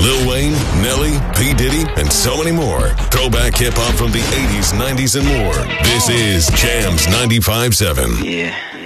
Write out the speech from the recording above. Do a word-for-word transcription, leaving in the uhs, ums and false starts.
Lil Wayne, Nelly, P. Diddy, and so many more. Throwback hip-hop from the eighties, nineties, and more. This is Jams ninety-five point seven. Yeah.